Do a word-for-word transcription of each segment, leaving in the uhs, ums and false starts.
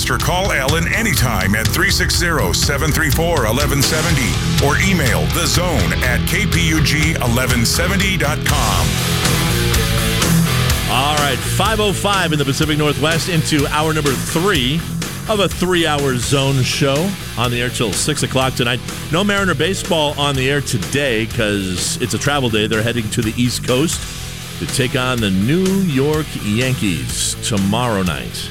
Text or call Alan anytime at three six zero, seven three four, one one seven zero or email the zone at k p u g eleven seventy dot com. All right, five oh five in the Pacific Northwest into hour number three of a three-hour Zone show on the air till six o'clock tonight. No Mariner baseball on the air today because it's a travel day. They're heading to the East Coast to take on the New York Yankees tomorrow night.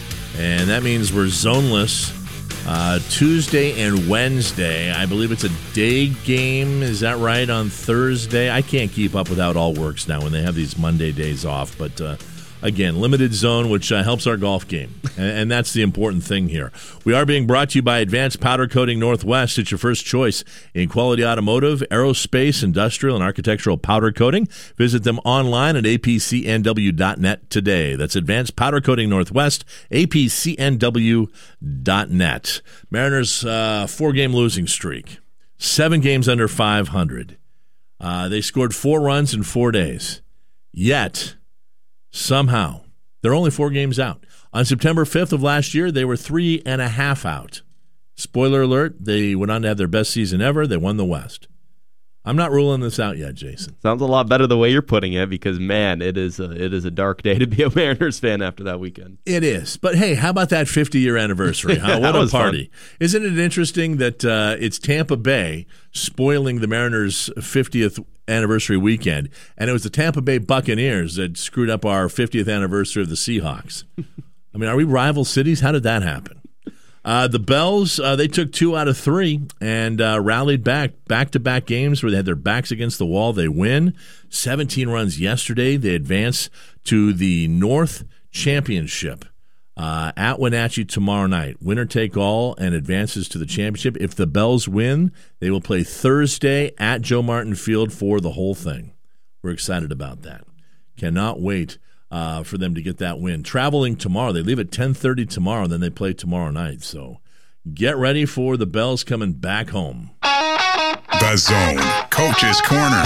And that means we're zoneless uh, Tuesday and Wednesday. I believe it's a day game. Is that right? On Thursday? I can't keep up with how it all works now when they have these Monday days off. But, uh, again, limited zone, which uh, helps our golf game. And, and that's the important thing here. We are being brought to you by Advanced Powder Coating Northwest. It's your first choice in quality automotive, aerospace, industrial, and architectural powder coating. Visit them online at a p c n w dot net today. That's Advanced Powder Coating Northwest, a p c n w dot net. Mariners' uh, four-game losing streak. Seven games under five hundred. Uh, they scored four runs in four days. Yet, somehow, they're only four games out. On September fifth of last year, they were three and a half out. Spoiler alert, they went on to have their best season ever. They won the West. I'm not ruling this out yet, Jason. Sounds a lot better the way you're putting it because, man, it is a, it is a dark day to be a Mariners fan after that weekend. It is. But, hey, how about that fifty-year anniversary? Huh? What a party. Fun. Isn't it interesting that uh, it's Tampa Bay spoiling the Mariners' fiftieth anniversary weekend, and it was the Tampa Bay Buccaneers that screwed up our fiftieth anniversary of the Seahawks? I mean, are we rival cities? How did that happen? Uh, the Bells, uh, they took two out of three and uh, rallied back. Back-to-back games where they had their backs against the wall. They win. seventeen runs yesterday. They advance to the North Championship uh, at Wenatchee tomorrow night. Winner take all and advances to the championship. If the Bells win, they will play Thursday at Joe Martin Field for the whole thing. We're excited about that. Cannot wait Uh, for them to get that win. Traveling tomorrow. They leave at ten thirty tomorrow, and then they play tomorrow night. So get ready for the Bells coming back home. The Zone, Coach's Corner.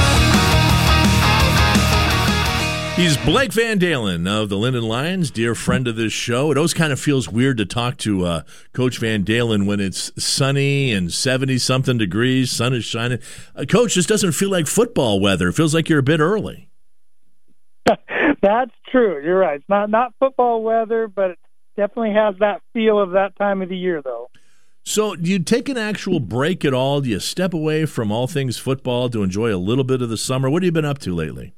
He's Blake Van Dalen of the Linden Lions, dear friend of this show. It always kind of feels weird to talk to uh, Coach Van Dalen when it's sunny and seventy-something degrees, sun is shining. Uh, Coach, this doesn't feel like football weather. It feels like you're a bit early. That's true. You're right. It's not, not football weather, but it definitely has that feel of that time of the year, though. So do you take an actual break at all? Do you step away from all things football to enjoy a little bit of the summer? What have you been up to lately?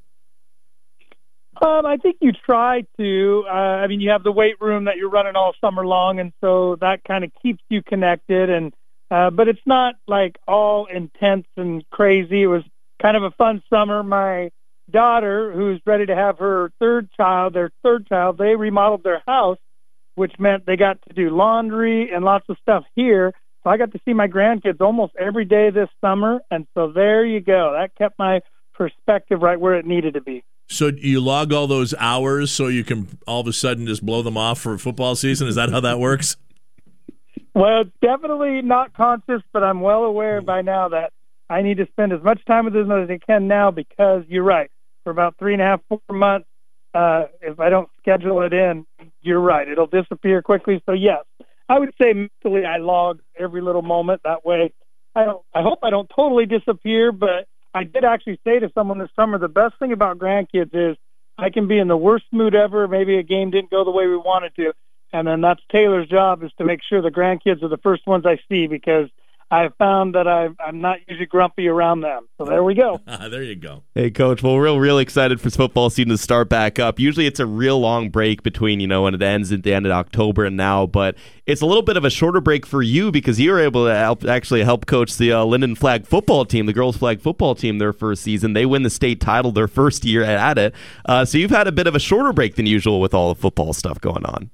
Um, I think you try to. Uh, I mean, you have the weight room that you're running all summer long, and so that kind of keeps you connected. And uh, but it's not like all intense and crazy. It was kind of a fun summer. My daughter, who's ready to have her third child, their third child, they remodeled their house, which meant they got to do laundry and lots of stuff here. So I got to see my grandkids almost every day this summer, and so there you go. That kept my perspective right where it needed to be. So you log all those hours so you can all of a sudden just blow them off for football season? Is that how that works? Well, it's definitely not conscious, but I'm well aware by now that I need to spend as much time with them as I can now because you're right. For about three and a half, four months, uh, if I don't schedule it in, you're right. It'll disappear quickly. So, yes, I would say mentally I log every little moment. That way I don't. I hope I don't totally disappear, but I did actually say to someone this summer, the best thing about grandkids is I can be in the worst mood ever. Maybe a game didn't go the way we wanted to. And then that's Taylor's job is to make sure the grandkids are the first ones I see because I've found that I've, I'm not usually grumpy around them. So there we go. There you go. Hey, Coach. Well, we're real, real excited for football season to start back up. Usually it's a real long break between, you know, when it ends at the end of October and now, but it's a little bit of a shorter break for you because you were able to help, actually help coach the uh, Linden flag football team, the girls flag football team, their first season. They win the state title their first year at it. Uh, so you've had a bit of a shorter break than usual with all the football stuff going on.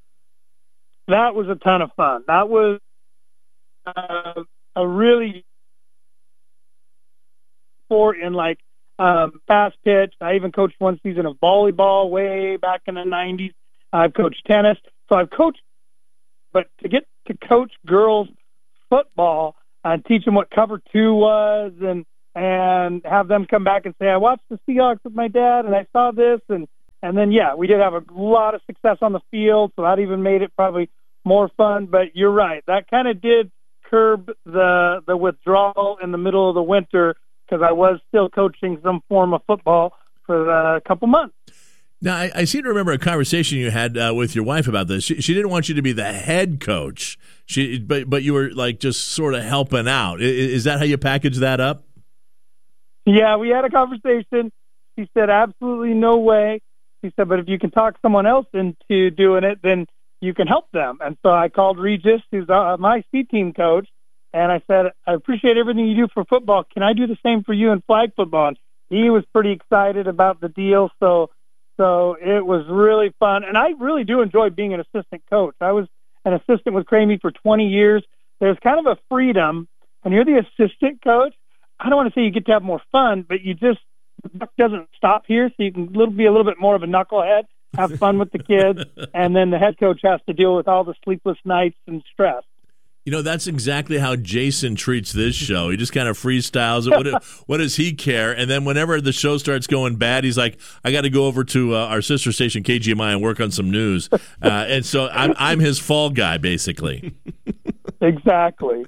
That was a ton of fun. That was uh, a really sport in like um, fast pitch. I even coached one season of volleyball way back in the nineties. I've coached tennis. So I've coached, but to get to coach girls football and teach them what cover two was and, and have them come back and say, I watched the Seahawks with my dad and I saw this. And, and then, yeah, we did have a lot of success on the field. So that even made it probably more fun. But you're right. That kind of did curb the the withdrawal in the middle of the winter because I was still coaching some form of football for a couple months. Now, I, I seem to remember a conversation you had uh, with your wife about this. She, she didn't want you to be the head coach, She, but but you were like just sort of helping out. Is, is that how you package that up? Yeah, we had a conversation. She said, absolutely no way. She said, but if you can talk someone else into doing it, then you can help them. And so I called Regis, who's uh, my C team coach, and I said, I appreciate everything you do for football. Can I do the same for you in flag football? And he was pretty excited about the deal. So. So it was really fun, and I really do enjoy being an assistant coach. I was an assistant with Cramey for twenty years. There's kind of a freedom when you're the assistant coach. I don't want to say you get to have more fun, but you just the buck doesn't stop here, so you can little, be a little bit more of a knucklehead, have fun with the kids, and then the head coach has to deal with all the sleepless nights and stress. You know, that's exactly how Jason treats this show. He just kind of freestyles it. What, what does he care? And then whenever the show starts going bad, he's like, I got to go over to uh, our sister station, K G M I, and work on some news. Uh, and so I'm, I'm his fall guy, basically. Exactly.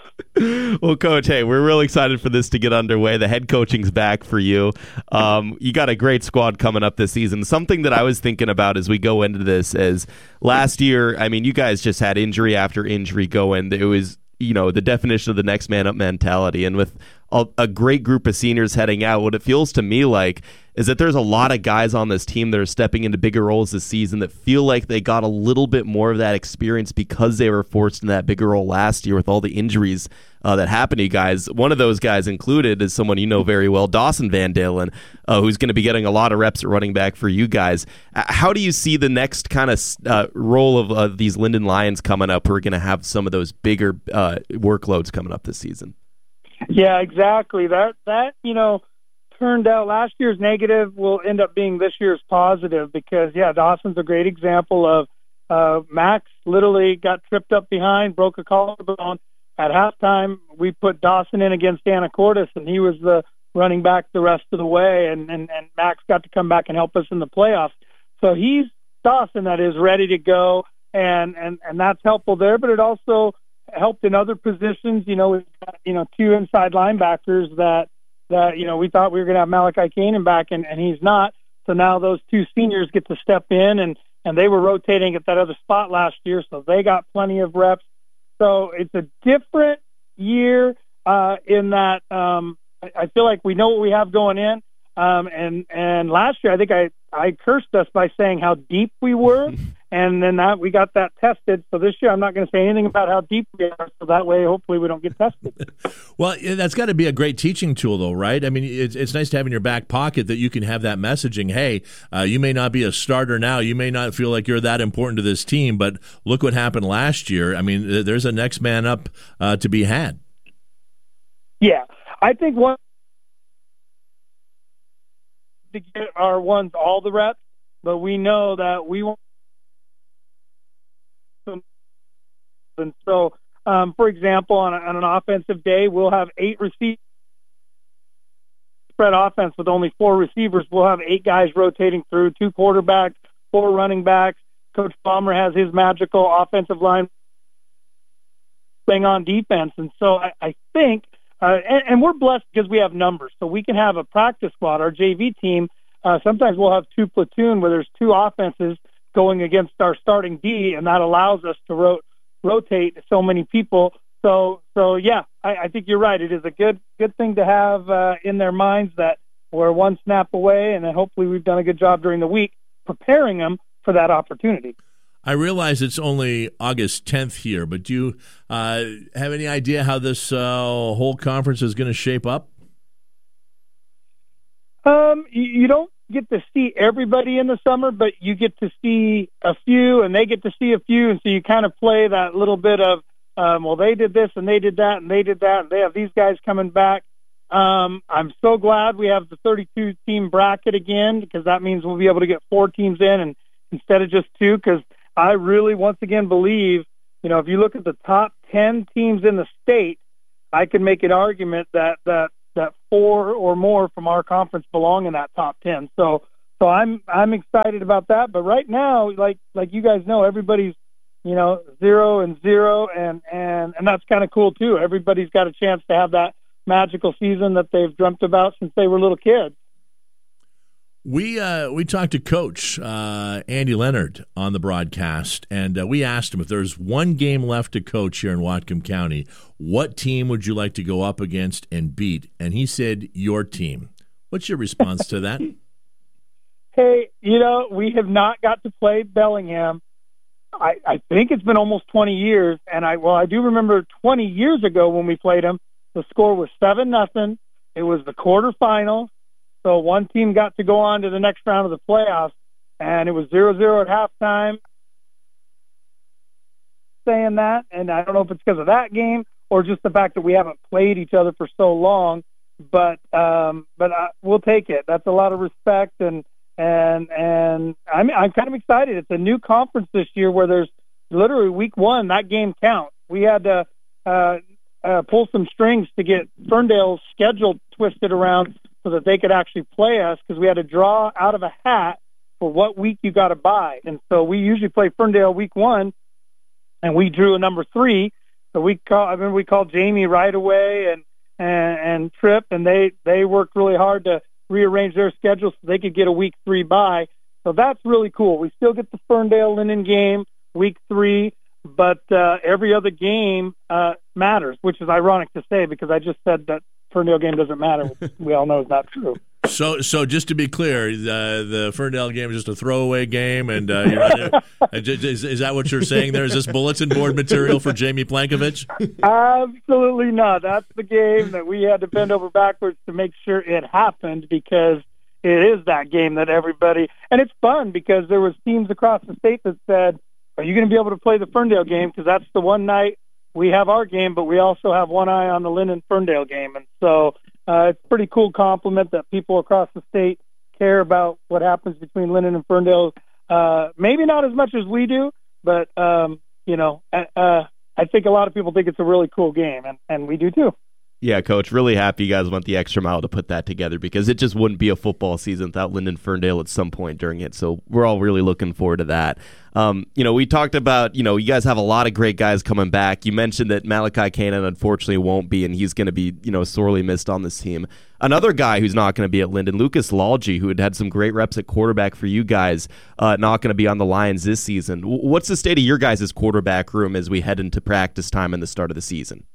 Well, Coach, hey, we're really excited for this to get underway. The head coaching's back for you. Um, you got a great squad coming up this season. Something that I was thinking about as we go into this is last year, I mean, you guys just had injury after injury going. It was, you know, the definition of the next man up mentality. And with a, a great group of seniors heading out, what it feels to me like is that there's a lot of guys on this team that are stepping into bigger roles this season that feel like they got a little bit more of that experience because they were forced in that bigger role last year with all the injuries uh, that happened to you guys. One of those guys included is someone you know very well, Dawson Van Dalen, uh, who's going to be getting a lot of reps at running back for you guys. Uh, how do you see the next kind of uh, role of uh, these Linden Lions coming up who are going to have some of those bigger uh, workloads coming up this season? Yeah, exactly. That, that you know, turned out last year's negative will end up being this year's positive because, yeah, Dawson's a great example of uh, Max literally got tripped up behind, broke a collarbone. At halftime, we put Dawson in against Anacortes, and he was the running back the rest of the way, and, and, and Max got to come back and help us in the playoffs. So he's Dawson that is ready to go, and, and, and that's helpful there, but it also helped in other positions. You know, we've got, you know, two inside linebackers that, that, you know, we thought we were going to have Malachi Kanan back, and, and he's not. So now those two seniors get to step in, and, and they were rotating at that other spot last year, so they got plenty of reps. So it's a different year uh, in that um, I, I feel like we know what we have going in. Um, and, and last year, I think I, I cursed us by saying how deep we were, and then that we got that tested. So this year, I'm not going to say anything about how deep we are, so that way, hopefully, we don't get tested. Well, that's got to be a great teaching tool, though, right? I mean, it's, it's nice to have in your back pocket that you can have that messaging. Hey, uh, you may not be a starter now. You may not feel like you're that important to this team, but look what happened last year. I mean, there's a next man up uh, to be had. Yeah, I think one to get our ones all the reps, but we know that we want them. And so, um, for example, on, a, on an offensive day, we'll have eight receivers. Spread offense with only four receivers. We'll have eight guys rotating through, two quarterbacks, four running backs. Coach Palmer has his magical offensive line thing on defense. And so I, I think Uh, and, and we're blessed because we have numbers, so we can have a practice squad. Our J V team, uh, sometimes we'll have two platoon where there's two offenses going against our starting D, and that allows us to ro- rotate so many people. So, so yeah, I, I think you're right. It is a good good thing to have uh, in their minds that we're one snap away, and then hopefully we've done a good job during the week preparing them for that opportunity. I realize it's only August tenth here, but do you uh, have any idea how this uh, whole conference is going to shape up? Um, you, you don't get to see everybody in the summer, but you get to see a few, and they get to see a few, and so you kind of play that little bit of, um, well, they did this, and they did that, and they did that, and they have these guys coming back. Um, I'm so glad we have the thirty-two team bracket again, because that means we'll be able to get four teams in and instead of just two, because I really, once again, believe, you know, if you look at the top ten teams in the state, I can make an argument that, that, that four or more from our conference belong in that top ten. So, so I'm, I'm excited about that. But right now, like, like you guys know, everybody's you know, zero and zero, and, and, and that's kind of cool too. Everybody's got a chance to have that magical season that they've dreamt about since they were little kids. We uh, we talked to Coach uh, Andy Leonard on the broadcast, and uh, we asked him if there's one game left to coach here in Whatcom County, what team would you like to go up against and beat? And he said, your team. What's your response to that? Hey, you know, we have not got to play Bellingham. I, I think it's been almost twenty years, and I well, I do remember twenty years ago when we played them, the score was seven nothing. It was the quarterfinals. So one team got to go on to the next round of the playoffs, and it was zero zero at halftime. Saying that, and I don't know if it's because of that game or just the fact that we haven't played each other for so long, but um, but I, we'll take it. That's a lot of respect, and and and I'm I'm kind of excited. It's a new conference this year where there's literally week one that game counts. We had to uh, uh, pull some strings to get Ferndale's schedule twisted around so that they could actually play us, because we had to draw out of a hat for what week you got to buy. And so we usually play Ferndale week one, and we drew a number three. So we call, I remember we called Jamie right away and, and, and Tripp, and they, they worked really hard to rearrange their schedule so they could get a week three bye. So that's really cool. We still get the Ferndale Linden game week three, but uh, every other game uh, matters, which is ironic to say because I just said that Ferndale game doesn't matter, which we all know is not true. So, so just to be clear, the the Ferndale game is just a throwaway game, and uh, you're not, is, is that what you're saying? There is this bulletin board material for Jamie Plankovich? Absolutely not. That's the game that we had to bend over backwards to make sure it happened, because it is that game that everybody, and it's fun because there was teams across the state that said, "Are you going to be able to play the Ferndale game? Because that's the one night we have our game, but we also have one eye on the Linden Ferndale game." And so uh, it's a pretty cool compliment that people across the state care about what happens between Linden and Ferndale. Uh, maybe not as much as we do, but, um, you know, uh, I think a lot of people think it's a really cool game, and, and we do too. Yeah, Coach, really happy you guys went the extra mile to put that together, because it just wouldn't be a football season without Linden Ferndale at some point during it. So we're all really looking forward to that. Um, you know, we talked about, you know, you guys have a lot of great guys coming back. You mentioned that Malachi Kanan unfortunately won't be, and he's going to be, you know, sorely missed on this team. Another guy who's not going to be at Linden, Lucas Lalji, who had had some great reps at quarterback for you guys, uh, not going to be on the Lions this season. What's the state of your guys' quarterback room as we head into practice time and the start of the season?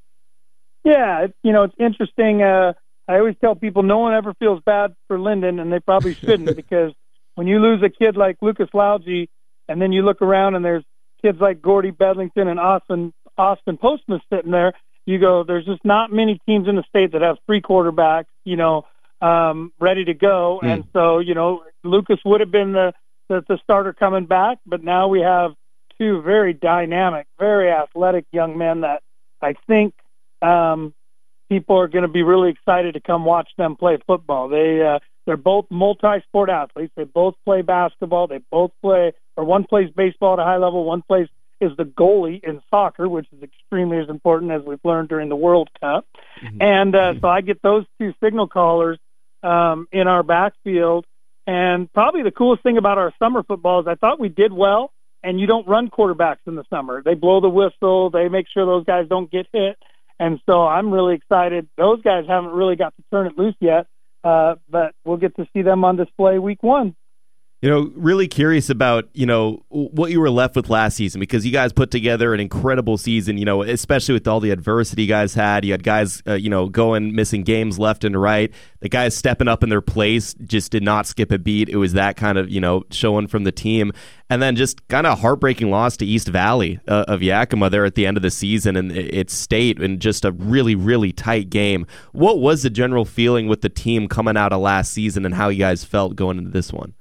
Yeah, it, you know, it's interesting. Uh, I always tell people no one ever feels bad for Linden, and they probably shouldn't, because when you lose a kid like Lucas Lalji, and then you look around and there's kids like Gordy Bedlington and Austin Austin Postma sitting there, you go, there's just not many teams in the state that have three quarterbacks, you know, um, ready to go. Mm. And so, you know, Lucas would have been the, the, the starter coming back, but now we have two very dynamic, very athletic young men that I think um, people are going to be really excited to come watch them play football. They, uh, they're both multi-sport athletes. They both play basketball. They both play, or one plays baseball at a high level. One plays is the goalie in soccer, which is extremely as important as we've learned during the World Cup. Mm-hmm. And uh, so I get those two signal callers um, in our backfield. And probably the coolest thing about our summer football is I thought we did well, and you don't run quarterbacks in the summer. They blow the whistle. They make sure those guys don't get hit. And so I'm really excited. Those guys haven't really got to turn it loose yet. Uh, but we'll get to see them on display week one. You know, really curious about, you know, what you were left with last season, because you guys put together an incredible season, you know, especially with all the adversity you guys had. You had guys, uh, you know, going, missing games left and right. The guys stepping up in their place just did not skip a beat. It was that kind of, you know, showing from the team. And then just kind of heartbreaking loss to East Valley uh, of Yakima there at the end of the season, and its state, in just a really, really tight game. What was the general feeling with the team coming out of last season, and how you guys felt going into this one?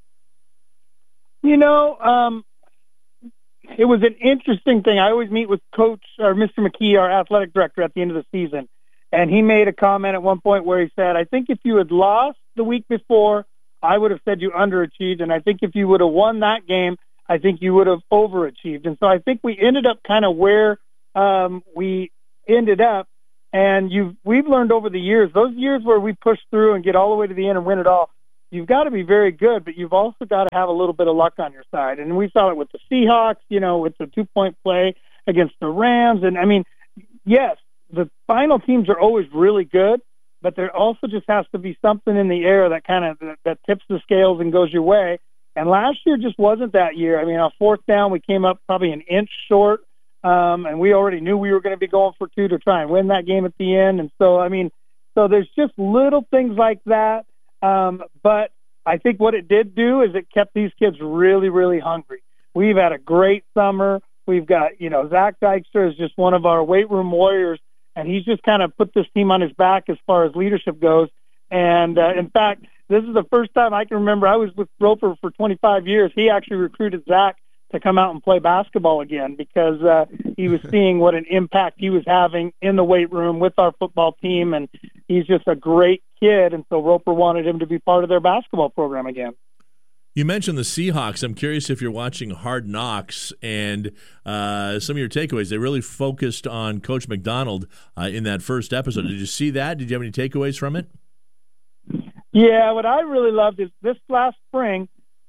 You know, um, it was an interesting thing. I always meet with Coach or Mister McKee, our athletic director, at the end of the season. And he made a comment at one point where he said, I think if you had lost the week before, I would have said you underachieved. And I think if you would have won that game, I think you would have overachieved. And so I think we ended up kind of where um, we ended up. And you've, we've learned over the years, those years where we push through and get all the way to the end and win it all, you've got to be very good, but you've also got to have a little bit of luck on your side. And we saw it with the Seahawks, you know, with the two-point play against the Rams. And, I mean, yes, the final teams are always really good, but there also just has to be something in the air that kind of that, that tips the scales and goes your way. And last year just wasn't that year. I mean, on fourth down, we came up probably an inch short, um, and we already knew we were going to be going for two to try and win that game at the end. And so, I mean, so there's just little things like that. Um, but I think what it did do is it kept these kids really, really hungry. We've had a great summer. We've got, you know, Zach Dykstra is just one of our weight room warriors, and he's just kind of put this team on his back as far as leadership goes. And, uh, in fact, this is the first time I can remember. I was with Roper for twenty-five years. He actually recruited Zach to come out and play basketball again because uh, he was seeing what an impact he was having in the weight room with our football team, and he's just a great kid, and so Roper wanted him to be part of their basketball program again. You mentioned the Seahawks. I'm curious if you're watching Hard Knocks and uh, some of your takeaways. They really focused on Coach McDonald uh, in that first episode. Did you see that? Did you have any takeaways from it? Yeah, what I really loved is this last spring,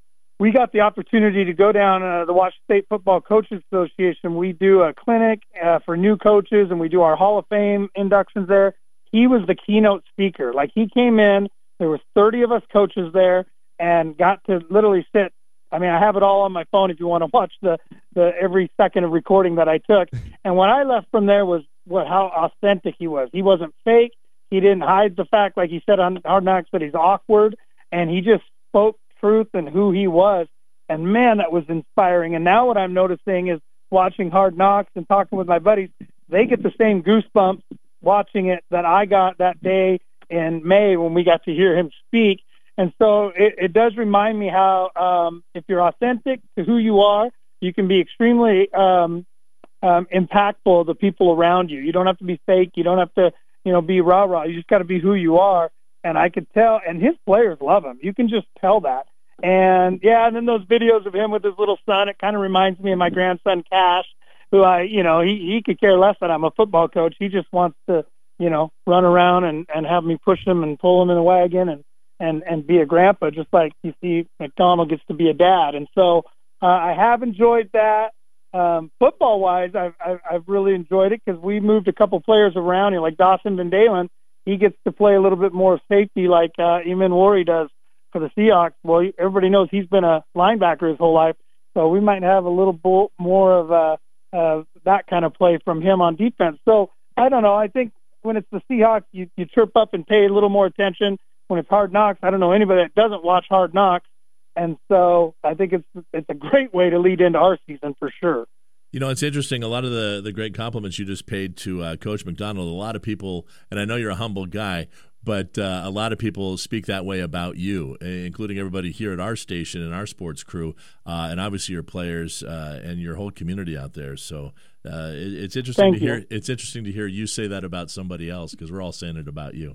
we got the opportunity to go down uh, the Washington State Football Coaches Association. We do a clinic uh, for new coaches, and we do our Hall of Fame inductions there. He was the keynote speaker. Like, he came in, there was thirty of us coaches there, and got to literally sit. I mean, I have it all on my phone if you want to watch the, the every second of recording that I took. And what I left from there was what how authentic he was. He wasn't fake. He didn't hide the fact, like he said on Hard Knocks, that he's awkward, and he just spoke truth and who he was. And, man, that was inspiring. And now what I'm noticing is watching Hard Knocks and talking with my buddies, they get the same goosebumps watching it that I got that day in May when we got to hear him speak. And so it, it does remind me how um, if you're authentic to who you are, you can be extremely um, um, impactful to the people around you. You don't have to be fake. You don't have to, you know, be rah-rah. You just got to be who you are. And I could tell, and his players love him. You can just tell that. And, yeah, and then those videos of him with his little son, it kind of reminds me of my grandson, Cash, who I, you know, he, he could care less that I'm a football coach. He just wants to, you know, run around and, and have me push him and pull him in the wagon and, and, and be a grandpa, just like you see McDonald gets to be a dad. And so uh, I have enjoyed that. Um, football-wise, I've, I've, I've really enjoyed it because we moved a couple players around here, like Dawson Van Dalen. He gets to play a little bit more safety like uh, Eamon Wari does for the Seahawks. Well, everybody knows he's been a linebacker his whole life, so we might have a little bo- more of uh, uh, that kind of play from him on defense. So I don't know. I think when it's the Seahawks, you, you chirp up and pay a little more attention. When it's Hard Knocks, I don't know anybody that doesn't watch Hard Knocks. And so I think it's it's a great way to lead into our season for sure. You know, it's interesting. A lot of the, the great compliments you just paid to uh, Coach McDonald, a lot of people, and I know you're a humble guy, but uh, a lot of people speak that way about you, including everybody here at our station and our sports crew, uh, and obviously your players uh, and your whole community out there. So uh, it, it's interesting Thank to you. hear. It's interesting to hear you say that about somebody else because we're all saying it about you.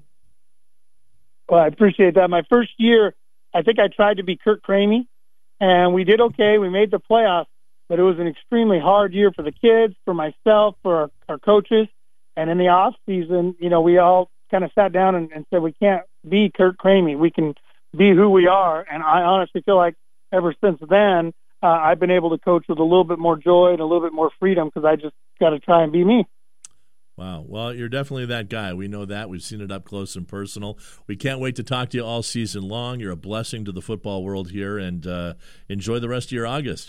Well, I appreciate that. My first year, I think I tried to be Kurt Cramey, and we did okay. We made the playoffs, but it was an extremely hard year for the kids, for myself, for our, our coaches. And in the off season, you know, we all kind of sat down and, and said, we can't be Kurt Cramey. We can be who we are. And I honestly feel like ever since then, uh, I've been able to coach with a little bit more joy and a little bit more freedom because I just got to try and be me. Wow. Well, you're definitely that guy. We know that. We've seen it up close and personal. We can't wait to talk to you all season long. You're a blessing to the football world here, and uh, enjoy the rest of your August.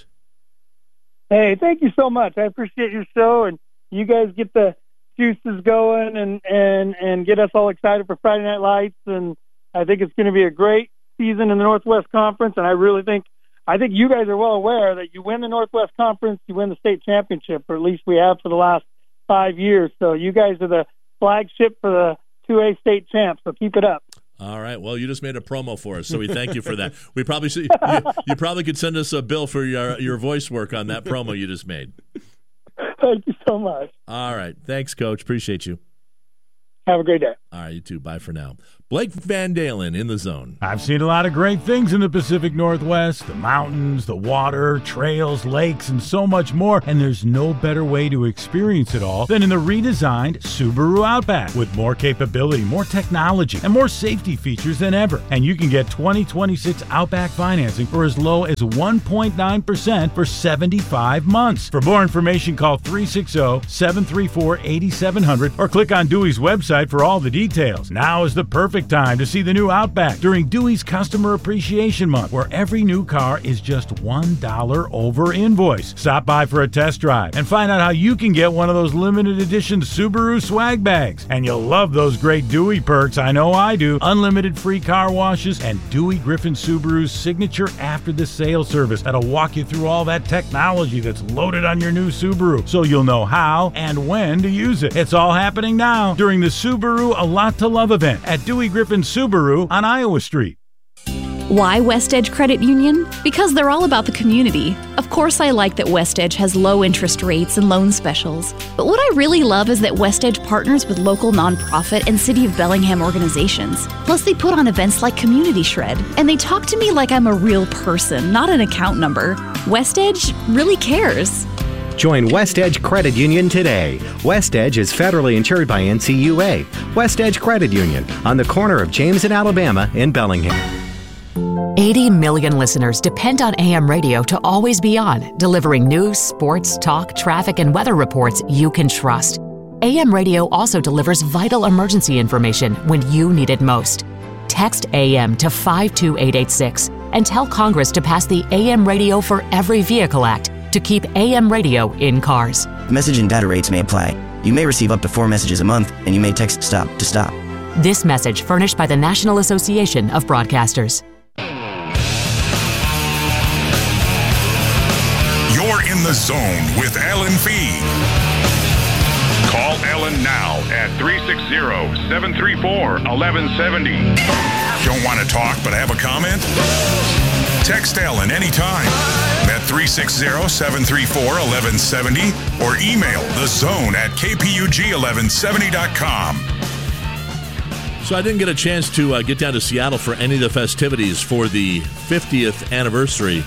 Hey, thank you so much. I appreciate your show, and you guys get the juices going and, and, and get us all excited for Friday Night Lights. And I think it's going to be a great season in the Northwest Conference, and I really think I think you guys are well aware that you win the Northwest Conference, you win the state championship, or at least we have for the last five years. So you guys are the flagship for the two A state champs, so keep it up. All right. Well, you just made a promo for us, so we thank you for that. We probably see, you, you probably could send us a bill for your your voice work on that promo you just made. Thank you so much. All right. Thanks, Coach. Appreciate you. Have a great day. All right, you too. Bye for now. Blake Van Dalen in the zone. I've seen a lot of great things in the Pacific Northwest, the mountains, the water, trails, lakes, and so much more, and there's no better way to experience it all than in the redesigned Subaru Outback. With more capability, more technology, and more safety features than ever. And you can get twenty twenty-six Outback financing for as low as one point nine percent for seventy-five months. For more information, call three six zero, seven three four, eight seven zero zero or click on Dewey's website for all the details. Now is the perfect time to see the new Outback during Dewey's Customer Appreciation Month, where every new car is just one dollar over invoice. Stop by for a test drive and find out how you can get one of those limited edition Subaru swag bags. And you'll love those great Dewey perks. I know I do. Unlimited free car washes and Dewey Griffin Subaru's signature after the sale service that'll walk you through all that technology that's loaded on your new Subaru, so you'll know how and when to use it. It's all happening now during the Subaru A Lot to Love event at Dewey Griffin Subaru on Iowa Street. Why West Edge Credit Union? Because they're all about the community. Of course, I like that West Edge has low interest rates and loan specials. But what I really love is that West Edge partners with local nonprofit and City of Bellingham organizations. Plus, they put on events like Community Shred. And they talk to me like I'm a real person, not an account number. West Edge really cares. Join West Edge Credit Union today. West Edge is federally insured by N C U A. West Edge Credit Union on the corner of James and Alabama in Bellingham. eighty million listeners depend on A M radio to always be on, delivering news, sports, talk, traffic, and weather reports you can trust. A M radio also delivers vital emergency information when you need it most. Text A M to five two eight eight six and tell Congress to pass the A M Radio for Every Vehicle Act to keep A M radio in cars. Message and data rates may apply. You may receive up to four messages a month, and you may text STOP to stop. This message furnished by the National Association of Broadcasters. You're in the zone with Alan Fee. Call Alan now at three six zero, seven three four, one one seven zero. Don't want to talk but have a comment? Text Alan anytime at three six zero, seven three four, one one seven zero or email the zone at k p u g eleven seventy dot com. So I didn't get a chance to uh, get down to Seattle for any of the festivities for the fiftieth anniversary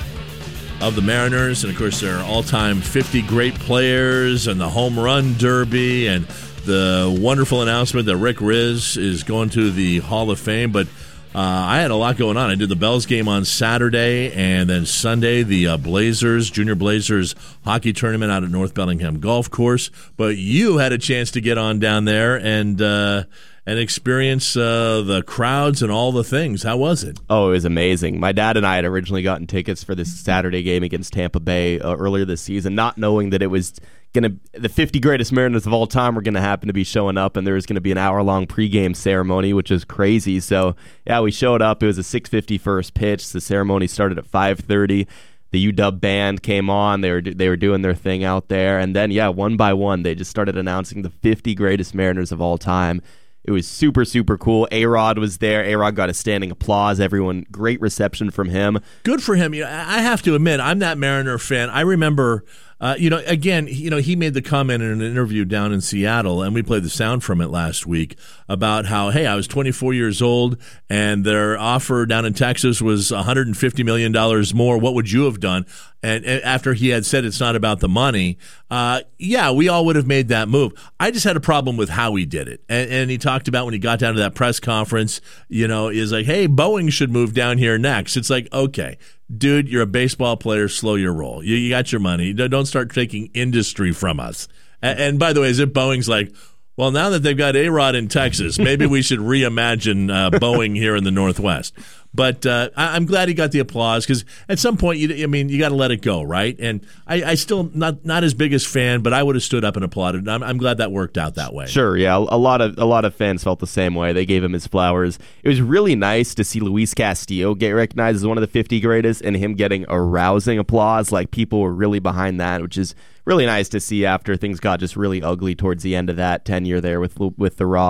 of the Mariners. And, of course, their all-time fifty great players and the home run derby and the wonderful announcement that Rick Riz is going to the Hall of Fame. But uh, I had a lot going on. I did the Bells game on Saturday, and then Sunday the uh, Blazers, Junior Blazers hockey tournament out at North Bellingham Golf Course. But you had a chance to get on down there and uh, and experience uh, the crowds and all the things. How was it? Oh, it was amazing. My dad and I had originally gotten tickets for this Saturday game against Tampa Bay uh, earlier this season, not knowing that it was going to the fifty greatest Mariners of all time were going to happen to be showing up, and there was going to be an hour-long pregame ceremony, which was crazy. So, yeah, we showed up. It was a six fifty first pitch. The ceremony started at five thirty. The U W band came on. They were they were doing their thing out there. And then, yeah, one by one, they just started announcing the fifty greatest Mariners of all time. It was super, super cool. A-Rod was there. A-Rod got a standing applause. Everyone, great reception from him. Good for him. You know, I have to admit, I'm that Mariner fan. I remember, uh, you know, again, you know, he made the comment in an interview down in Seattle, and we played the sound from it last week, about how, hey, I was twenty-four years old, and their offer down in Texas was one hundred fifty million dollars more. What would you have done? And after he had said it's not about the money, uh, yeah, we all would have made that move. I just had a problem with how he did it. And, and he talked about when he got down to that press conference, you know, is like, hey, Boeing should move down here next. It's like, okay, dude, you're a baseball player. Slow your roll. You, you got your money. Don't start taking industry from us. And, and by the way, as if Boeing's like, well, now that they've got A-Rod in Texas, maybe we should reimagine uh, Boeing here in the Northwest. But uh, I, I'm glad he got the applause, because at some point, you, I mean, you got to let it go, right? And I, I still not not his biggest fan, but I would have stood up and applauded. I'm, I'm glad that worked out that way. Sure, yeah, a lot of a lot of fans felt the same way. They gave him his flowers. It was really nice to see Luis Castillo get recognized as one of the fifty greatest, and him getting a rousing applause. Like, people were really behind that, which is really nice to see after things got just really ugly towards the end of that tenure there with with The Rock.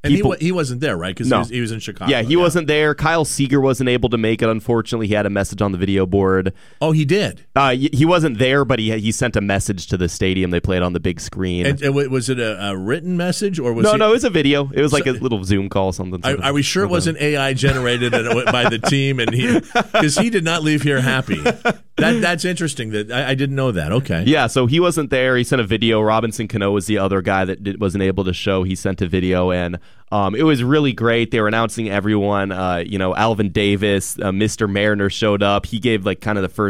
And people, he, wa- he wasn't there, right? Because no. he, was, he was in Chicago. Yeah, he wasn't there. Kyle Seager wasn't able to make it, unfortunately. He had a message on the video board. Oh, he did? Uh, he wasn't there, but he he sent a message to the stadium. They played on the big screen. And, and was it a, a written message? or was No, he, no, it was a video. It was like so, a little Zoom call or something. Are, are we sure it wasn't A I generated by the team? And he, because he did not leave here happy. That That's interesting. That I, I didn't know that. Okay. Yeah, so he wasn't there. He sent a video. Robinson Cano was the other guy that did, wasn't able to show. He sent a video, and um, it was really great. They were announcing everyone. Uh, you know, Alvin Davis, uh, Mister Mariner showed up. He gave like kind of the first